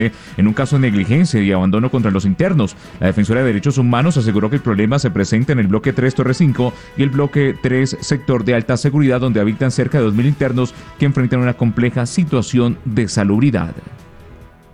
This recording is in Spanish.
en un caso de negligencia y abandono contra los internos. La defensora de derechos humanos aseguró que el problema se presenta en el bloque 3 Torre 5 y el bloque 3 sector de alta seguridad, donde habitan cerca de 2.000 internos que enfrentan una compleja situación de salubridad.